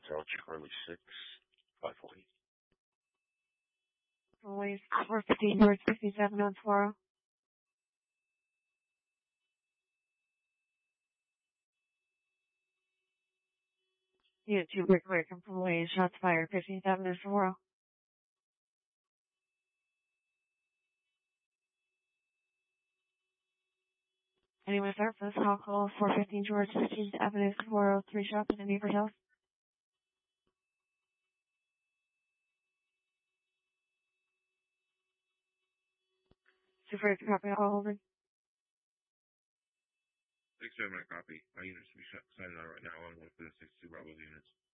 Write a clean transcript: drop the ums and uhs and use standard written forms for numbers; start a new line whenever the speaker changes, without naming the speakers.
Hotel Charlie 6, 540.
Police 415 North 67 on Saguaro. Unit 2 Brick from police. Shots fired 15th Avenue Saguaro. Anyone surface, call 415 George 16th Avenue Saguaro. 3 shots in a neighbor's house. Super copy all over.
Thanks for having my copy. My units will be signed on right now along with the 62 Bravo units.